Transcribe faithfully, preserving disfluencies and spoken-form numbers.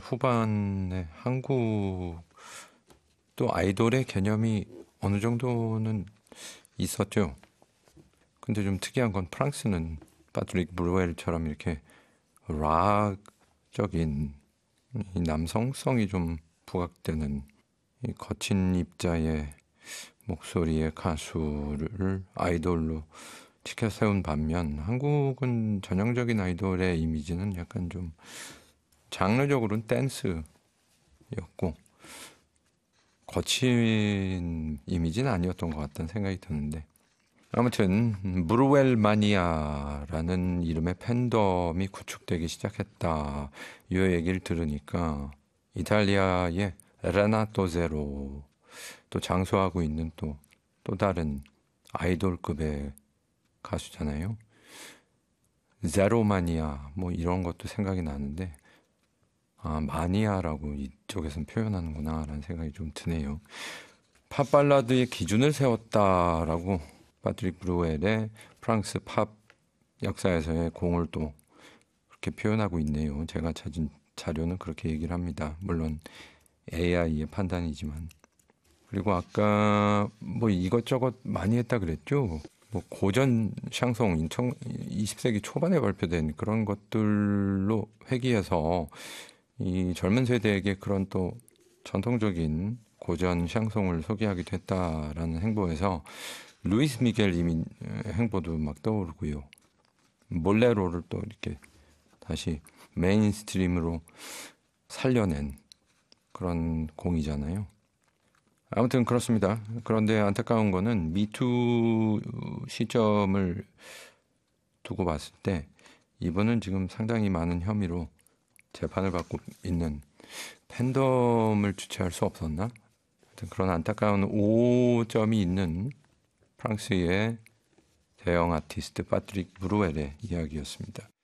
후반에 한국 또 아이돌의 개념이 어느 정도는 있었죠. 근데 좀 특이한 건 프랑스는 파트릭 브루엘처럼 이렇게 락적인 이 남성성이 좀 부각되는 이 거친 입자의 목소리의 가수를 아이돌로 치켜 세운 반면 한국은 전형적인 아이돌의 이미지는 약간 좀 장르적으로는 댄스였고 거친 이미지는 아니었던 것 같다는 생각이 드는데 아무튼 브루엘 마니아라는 이름의 팬덤이 구축되기 시작했다. 이 얘기를 들으니까 이탈리아의 레나토 제로 또 장수하고 있는 또, 또 다른 아이돌급의 가수잖아요. 제로마니아 뭐 이런 것도 생각이 나는데 아 마니아라고 이쪽에선 표현하는구나 라는 생각이 좀 드네요. 팝발라드의 기준을 세웠다라고 파트릭 브루엘의 프랑스 팝 역사에서의 공을 또 그렇게 표현하고 있네요. 제가 찾은 자료는 그렇게 얘기를 합니다. 물론 에이아이의 판단이지만. 그리고 아까 뭐 이것저것 많이 했다 그랬죠. 뭐 고전 샹송 이십 세기 초반에 발표된 그런 것들로 회귀해서 이 젊은 세대에게 그런 또 전통적인 고전 샹송을 소개하기도 했다라는 행보에서 루이스 미겔 이민 행보도 막 떠오르고요. 몰레로를 또 이렇게 다시 메인스트림으로 살려낸 그런 공이잖아요. 아무튼 그렇습니다. 그런데 안타까운 거는 미투 시점을 두고 봤을 때 이분은 지금 상당히 많은 혐의로 재판을 받고 있는 팬덤을 주체할 수 없었나? 하여튼 그런 안타까운 오점이 있는 프랑스의 대형 아티스트 파트릭 브루엘의 이야기였습니다.